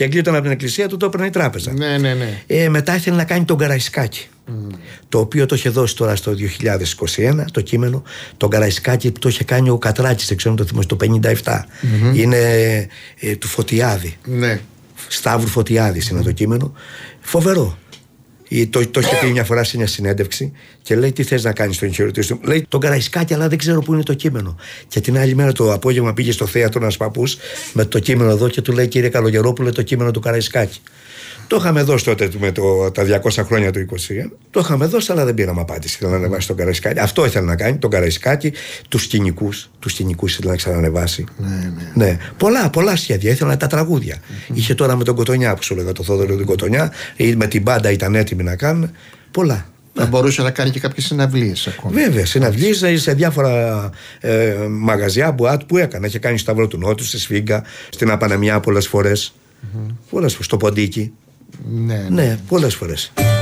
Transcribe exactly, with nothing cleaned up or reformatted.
Και γλίτωνε από την εκκλησία του, το έπαιρνε η τράπεζα. Ναι, ναι, ναι. Ε, μετά ήθελε να κάνει τον Καραϊσκάκη. Mm. Το οποίο το είχε δώσει τώρα στο δύο χιλιάδες είκοσι ένα το κείμενο. Τον Καραϊσκάκη που το είχε κάνει ο Κατράκης, δεν ξέρω αν το θυμάσαι, το πενήντα επτά. Mm-hmm. Είναι ε, του Φωτιάδη. Ναι. Σταύρου Φωτιάδης είναι το κείμενο. Φοβερό. Το, το είχε πει μια φορά σε μια συνέντευξη και λέει: τι θες να κάνεις στον χειροτήριο του. Λέει: τον Καραϊσκάκη, αλλά δεν ξέρω πού είναι το κείμενο. Και την άλλη μέρα το απόγευμα πήγε στο θέατρο ένας παππούς με το κείμενο εδώ και του λέει: κύριε Καλογερόπουλε, το κείμενο του Καραϊσκάκη. Το είχαμε δώσει τότε με το, τα διακόσια χρόνια του είκοσι ένα. Το είχαμε δώσει, αλλά δεν πήραμε απάντηση. Ήθελα να ανεβάσει τον Καραϊσκάκη. Αυτό ήθελε να κάνει, τον Καραϊσκάκη, τους σκηνικούς. Τους σκηνικούς ήθελε να ξανανεβάσει. Ναι, ναι. Ναι. Πολλά, πολλά σχέδια. Ήθελα τα τραγούδια. Mm-hmm. Είχε τώρα με τον Κοτονιά που σου λέγα, το Θόδωρο του Κοτονιά, ή με την μπάντα ήταν έτοιμοι να κάνουν. Πολλά. Θα μπορούσε να κάνει και κάποιες συναυλίες ακόμα. Βέβαια, συναυλίες σε διάφορα ε, μαγαζιά, μπουάτ που έκανε. Είχε κάνει Σταυρό του Νότου, στη Σφίγγα, στην Απανεμιά πολλές φορές. Mm-hmm. Πολλές φορές, στο Ποντίκι. Ναι, ναι. ναι πολλές φορές.